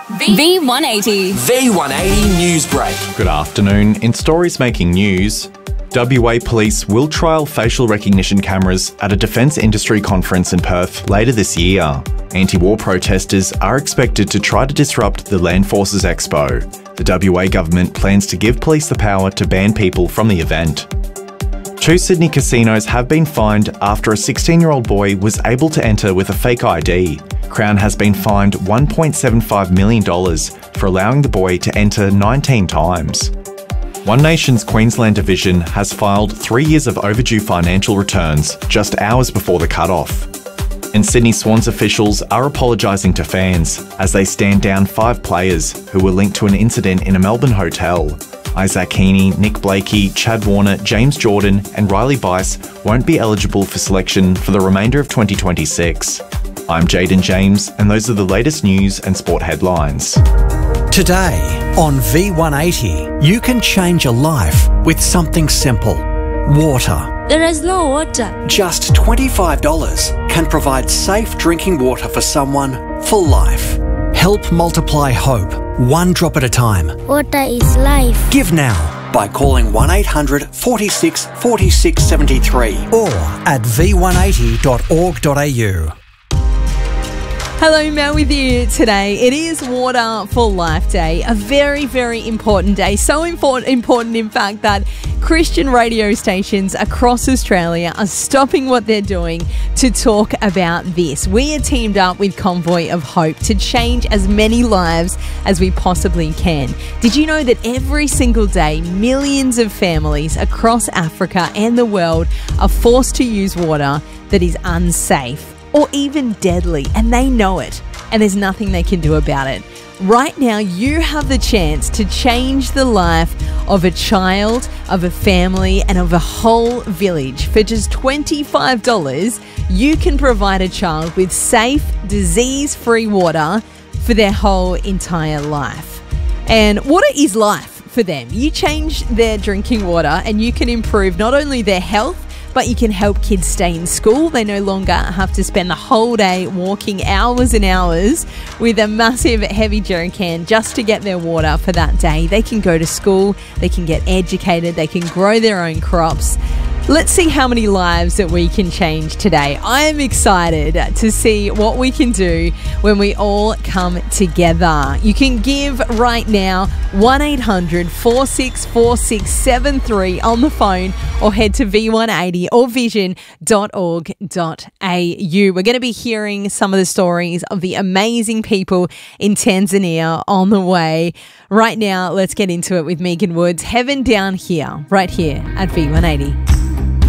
V180. V180 News Break. Good afternoon. In stories making news, WA Police will trial facial recognition cameras at a defence industry conference in Perth later this year. Anti-war protesters are expected to try to disrupt the Land Forces Expo. The WA government plans to give police the power to ban people from the event. 2 Sydney casinos have been fined after a 16-year-old boy was able to enter with a fake ID. Crown has been fined $1.75 million for allowing the boy to enter 19 times. One Nation's Queensland division has filed 3 years of overdue financial returns just hours before the cut-off. And Sydney Swans officials are apologising to fans as they stand down 5 players who were linked to an incident in a Melbourne hotel. Isaac Heaney, Nick Blakey, Chad Warner, James Jordan and Riley Bice won't be eligible for selection for the remainder of 2026. I'm Jaden James, and those are the latest news and sport headlines. Today on V180, you can change a life with something simple: water. There is no water. Just $25 can provide safe drinking water for someone for life. Help multiply hope, one drop at a time. Water is life. Give now by calling 1800 46 46 73 or at v180.org.au. Hello, Mel with you today. It is Water for Life Day, a very, very important day. So important, in fact, that Christian radio stations across Australia are stopping what they're doing to talk about this. We are teamed up with Convoy of Hope to change as many lives as we possibly can. Did you know that every single day, millions of families across Africa and the world are forced to use water that is unsafe or even deadly, and they know it, and there's nothing they can do about it? Right now, you have the chance to change the life of a child, of a family, and of a whole village. For just $25, you can provide a child with safe, disease-free water for their whole entire life. And water is life for them. You change their drinking water and you can improve not only their health, but you can help kids stay in school. They no longer have to spend the whole day walking hours and hours with a massive heavy jerrycan just to get their water for that day. They can go to school, they can get educated, they can grow their own crops. Let's see how many lives that we can change today. I am excited to see what we can do when we all come together. You can give right now, 1800-464673 on the phone, or head to V180 or vision.org.au. We're going to be hearing some of the stories of the amazing people in Tanzania on the way. Right now, let's get into it with Megan Woods. Heaven Down Here, right here at V180.